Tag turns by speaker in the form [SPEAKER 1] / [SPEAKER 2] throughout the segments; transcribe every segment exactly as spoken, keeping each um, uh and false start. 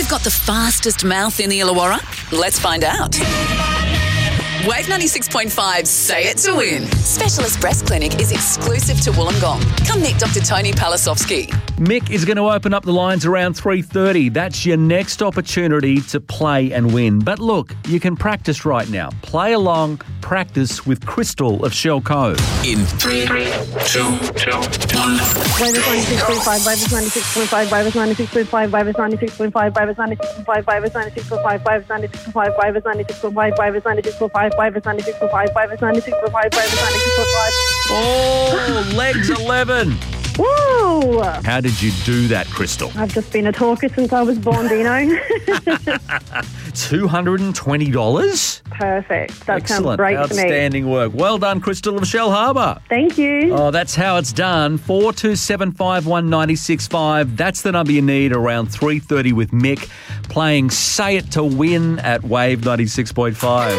[SPEAKER 1] you've got the fastest mouth in the Illawarra? Let's find out. Wave ninety-six point five, say it to win. Specialist Breast Clinic is exclusive to Wollongong. Come meet Doctor Tony Palasovsky.
[SPEAKER 2] Mick is going to open up the lines around three thirty. That's your next opportunity to play and win. But look, you can practice right now. Play along, practice with Crystal of Shell Cove.
[SPEAKER 3] In three, two, one.
[SPEAKER 4] Wave ninety-six point five, Wave ninety-six point five, Wave ninety-six point five, Wave ninety-six point five, Wave ninety-six point five, Wave ninety-six point five, Wave ninety-six point five, Wave ninety-six point five, Wave ninety-six point five, Wave ninety-six point five, Wave ninety-six point five, Wave ninety-six point five.
[SPEAKER 2] Oh, legs eleven.
[SPEAKER 4] Woo!
[SPEAKER 2] How did you do that, Crystal?
[SPEAKER 4] I've just been a talker since I was born, Dino.
[SPEAKER 2] two hundred twenty dollars?
[SPEAKER 4] Perfect. That
[SPEAKER 2] Excellent.
[SPEAKER 4] sounds great to me.
[SPEAKER 2] Outstanding work. Well done, Crystal of Shell Harbour.
[SPEAKER 4] Thank you.
[SPEAKER 2] Oh, that's how it's done. four two seven five one nine six five. That's the number you need around three thirty with Mick, playing Say It to Win at Wave ninety-six point five.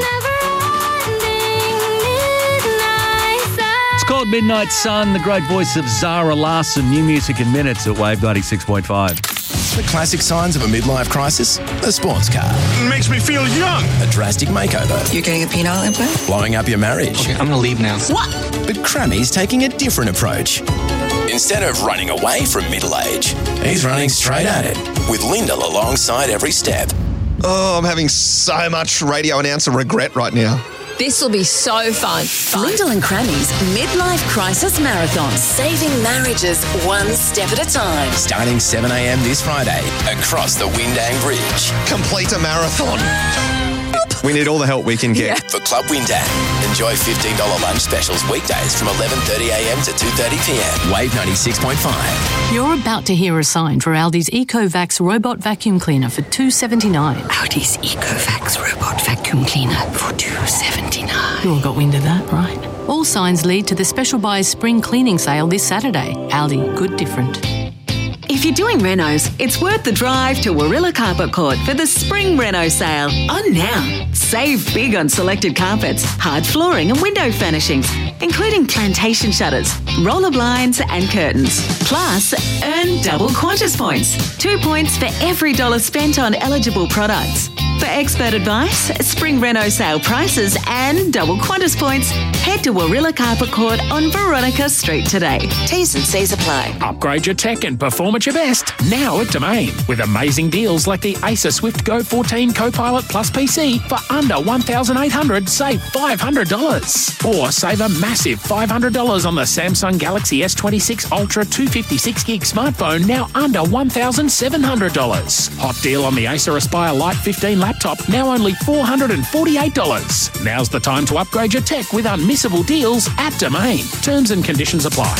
[SPEAKER 2] It's called Midnight Sun, the great voice of Zara Larsson. New music in minutes at Wave ninety-six point five.
[SPEAKER 3] The classic signs of a midlife crisis: a sports car,
[SPEAKER 5] Makes me feel young.
[SPEAKER 3] a drastic makeover,
[SPEAKER 6] You're getting a penile implant?
[SPEAKER 3] blowing up your marriage.
[SPEAKER 5] Okay, I'm going to leave now.
[SPEAKER 3] But Crammy's taking a different approach. Instead of running away from middle age, he's running straight at it, with Lyndall alongside every step.
[SPEAKER 7] Oh, I'm having so much radio announcer regret right now.
[SPEAKER 8] This will be so fun.
[SPEAKER 1] Lyndall and Crammy's Midlife Crisis Marathon. Saving marriages one step at a time.
[SPEAKER 3] Starting seven a.m. this Friday, across the Windang Bridge.
[SPEAKER 7] Complete a marathon. We need all the help we can get.
[SPEAKER 3] For Club Windang, enjoy fifteen dollars lunch specials weekdays from eleven thirty a.m. to two thirty p.m. Wave ninety-six point five.
[SPEAKER 9] You're about to hear a sign for Aldi's EcoVax robot vacuum cleaner for two dollars seventy-nine.
[SPEAKER 6] Aldi's EcoVax robot vacuum cleaner for two dollars seventy-nine.
[SPEAKER 9] You all got wind of that, right? All signs lead to the Special Buys Spring Cleaning Sale this Saturday. Aldi, good different.
[SPEAKER 10] If you're doing renos, it's worth the drive to Warilla Carpet Court for the Spring Reno Sale. On now. Save big on selected carpets, hard flooring and window furnishings, including plantation shutters, roller blinds and curtains. Plus, earn double Qantas points. Two points for every dollar spent on eligible products. For expert advice, Spring Reno sale prices and double Qantas points, head to Warilla Carpet Court on Veronica Street today. T's and C's apply.
[SPEAKER 11] Upgrade your tech and perform at your best now at Domain with amazing deals like the Acer Swift Go fourteen Copilot Plus P C for under one thousand eight hundred dollars, save five hundred dollars. Or save a massive five hundred dollars on the Samsung Galaxy S twenty-six Ultra two fifty-six gig smartphone, now under one thousand seven hundred dollars. Hot deal on the Acer Aspire Lite fifteen laptop, now only four hundred forty-eight dollars. Now's the time to upgrade your tech with unmissable deals at Domain. Terms and conditions apply.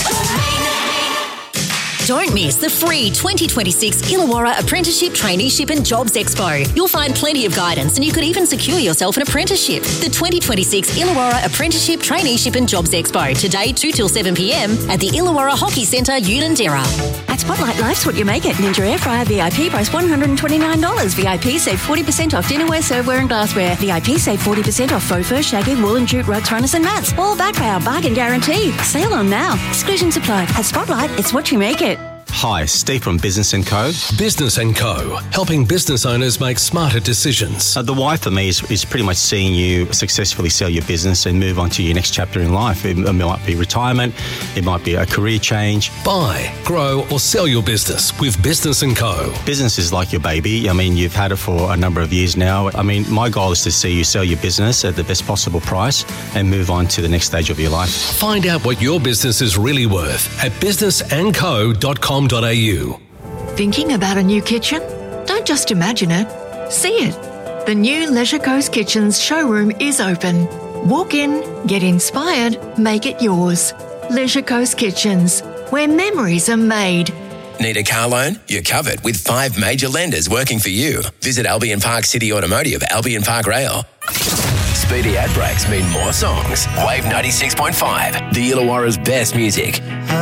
[SPEAKER 12] Don't miss the free twenty twenty-six Illawarra Apprenticeship, Traineeship and Jobs Expo. You'll find plenty of guidance and you could even secure yourself an apprenticeship. The twenty twenty-six Illawarra Apprenticeship, Traineeship and Jobs Expo. Today, two till seven p.m. at the Illawarra Hockey Centre, Unanderra.
[SPEAKER 13] At Spotlight, life's what you make it. Ninja Air Fryer V I P price one hundred twenty-nine dollars. V I P save forty percent off dinnerware, serveware and glassware. V I P save forty percent off faux fur, shaggy, wool and jute rugs, runners and mats. All backed by our bargain guarantee. Sale on now. Exclusions apply. At Spotlight, it's what you make it.
[SPEAKER 14] Hi, Steve from Business and Co.
[SPEAKER 15] Business and Co. Helping business owners make smarter decisions.
[SPEAKER 14] Uh, the why for me is, is pretty much seeing you successfully sell your business and move on to your next chapter in life. It, it might be retirement, it might be a career change.
[SPEAKER 15] Buy, grow or sell your business with Business and Co.
[SPEAKER 14] Business is like your baby. I mean, you've had it for a number of years now. I mean, my goal is to see you sell your business at the best possible price and move on to the next stage of your life.
[SPEAKER 15] Find out what your business is really worth at business and co dot com dot a u.
[SPEAKER 16] Thinking about a new kitchen? Don't just imagine it, see it. The new Leisure Coast Kitchens showroom is open. Walk in, get inspired, make it yours. Leisure Coast Kitchens, where memories are made.
[SPEAKER 3] Need a car loan? You're covered with five major lenders working for you. Visit Albion Park City Automotive, Albion Park Rail. Speedy ad breaks mean more songs. Wave ninety-six point five, the Illawarra's best music.